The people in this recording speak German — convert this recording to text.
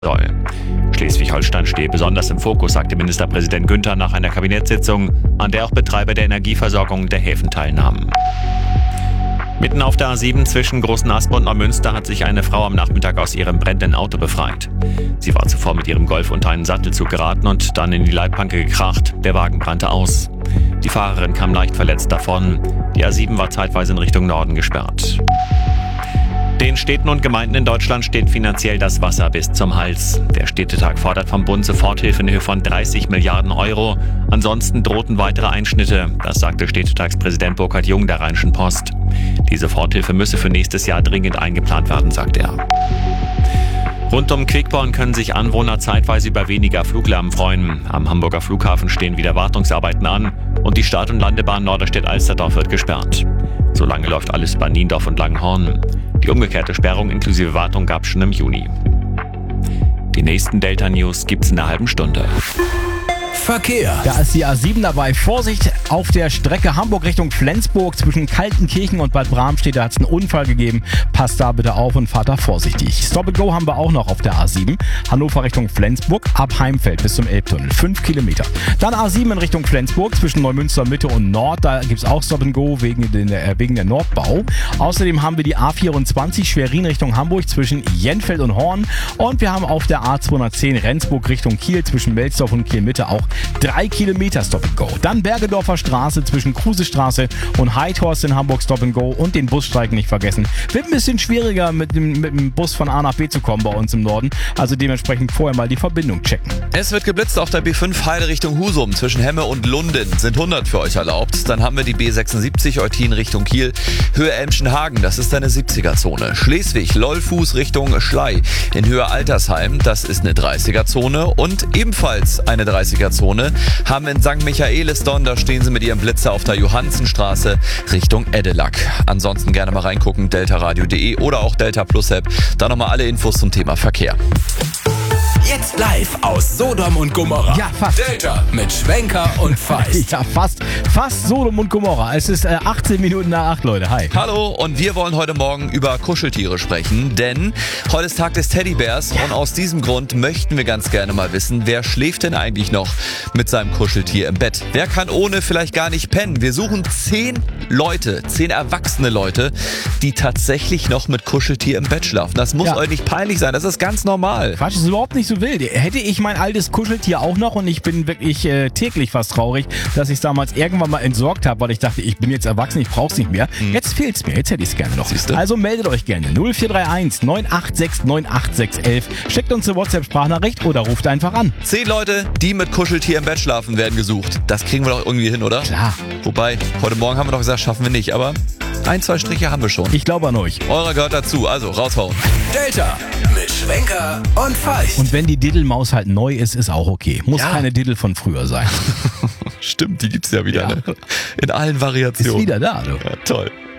soll. Schleswig-Holstein stehe besonders im Fokus, sagte Ministerpräsident Günther nach einer Kabinettssitzung, an der auch Betreiber der Energieversorgung der Häfen teilnahmen. Mitten auf der A7 zwischen Großen Aspen und Neumünster hat sich eine Frau am Nachmittag aus ihrem brennenden Auto befreit. Sie war zuvor mit ihrem Golf unter einen Sattelzug geraten und dann in die Leitplanke gekracht. Der Wagen brannte aus. Die Fahrerin kam leicht verletzt davon. Die A7 war zeitweise in Richtung Norden gesperrt. Den Städten und Gemeinden in Deutschland steht finanziell das Wasser bis zum Hals. Der Städtetag fordert vom Bund Soforthilfe in Höhe von 30 Milliarden Euro. Ansonsten drohten weitere Einschnitte. Das sagte Städtetagspräsident Burkhard Jung der Rheinischen Post. Die Soforthilfe müsse für nächstes Jahr dringend eingeplant werden, sagt er. Rund um Quickborn können sich Anwohner zeitweise über weniger Fluglärm freuen. Am Hamburger Flughafen stehen wieder Wartungsarbeiten an und die Start- und Landebahn Norderstedt-Alsterdorf wird gesperrt. Solange läuft alles über Niendorf und Langenhorn. Die umgekehrte Sperrung inklusive Wartung gab es schon im Juni. Die nächsten Delta-News gibt's in einer halben Stunde. Verkehr. Da ist die A7 dabei. Vorsicht auf der Strecke Hamburg Richtung Flensburg zwischen Kaltenkirchen und Bad Bramstedt. Da hat es einen Unfall gegeben. Passt da bitte auf und fahrt da vorsichtig. Stop and Go haben wir auch noch auf der A7. Hannover Richtung Flensburg ab Heimfeld bis zum Elbtunnel. 5 Kilometer. Dann A7 in Richtung Flensburg zwischen Neumünster Mitte und Nord. Da gibt es auch Stop and Go wegen der Nordbau. Außerdem haben wir die A24 Schwerin Richtung Hamburg zwischen Jenfeld und Horn. Und wir haben auf der A210 Rendsburg Richtung Kiel zwischen Melsdorf und Kiel Mitte auch 3 Kilometer Stop and Go. Dann Bergedorfer Straße zwischen Krusestraße und Heidhorst in Hamburg Stop and Go und den Busstreiken nicht vergessen. Wird ein bisschen schwieriger mit dem Bus von A nach B zu kommen bei uns im Norden. Also dementsprechend vorher mal die Verbindung checken. Es wird geblitzt auf der B5 Heide Richtung Husum zwischen Hemme und Lunden. Sind 100 für euch erlaubt. Dann haben wir die B76 Eutin Richtung Kiel. Höhe Elmschenhagen, das ist eine 70er-Zone. Schleswig, Lollfuß Richtung Schlei. In Höhe Altersheim, das ist eine 30er-Zone. Und ebenfalls eine 30er-Zone haben in St. Michaelisdonn, da stehen sie mit ihrem Blitzer auf der Johannsenstraße Richtung Eddelack. Ansonsten gerne mal reingucken, deltaradio.de oder auch Delta Plus App. Da nochmal alle Infos zum Thema Verkehr. Jetzt live aus Sodom und Gomorra. Ja, fast. Delta mit Schwenker und Feist. Ja, fast Sodom und Gomorra. Es ist 18 Minuten nach 8, Leute. Hi. Hallo, und wir wollen heute Morgen über Kuscheltiere sprechen, denn heute ist Tag des Teddybärs und aus diesem Grund möchten wir ganz gerne mal wissen, wer schläft denn eigentlich noch mit seinem Kuscheltier im Bett? Wer kann ohne vielleicht gar nicht pennen? Wir suchen 10 erwachsene Leute, die tatsächlich noch mit Kuscheltier im Bett schlafen. Das muss euch nicht peinlich sein, das ist ganz normal. Quatsch, ist überhaupt nicht so wild. Hätte ich mein altes Kuscheltier auch noch und ich bin wirklich täglich fast traurig, dass ich es damals irgendwann mal entsorgt habe, weil ich dachte, ich bin jetzt erwachsen, ich brauch's nicht mehr. Jetzt fehlt's mir, jetzt hätte ich's gerne noch. Siehste? Also meldet euch gerne 0431 986 98611. Schickt uns eine WhatsApp-Sprachnachricht oder ruft einfach an. 10 Leute, die mit Kuscheltier im Bett schlafen, werden gesucht. Das kriegen wir doch irgendwie hin, oder? Klar. Wobei, heute Morgen haben wir doch gesagt, schaffen wir nicht, aber 1, 2 Striche haben wir schon. Ich glaube an euch. Eurer gehört dazu, also raushauen. Delta mit Schwenker und Feist. Und wenn die Diddelmaus halt neu ist auch okay. Muss keine Diddel von früher sein. Stimmt, die gibt's ja wieder, Ja. ne? In allen Variationen. Ist wieder da, du. Ja, toll.